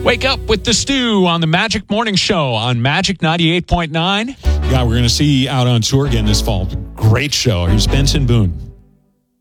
Wake up with the Stew on the Magic Morning Show on Magic 98.9. Yeah, we're going to see you out on tour again this fall. Great show. Here's Benson Boone.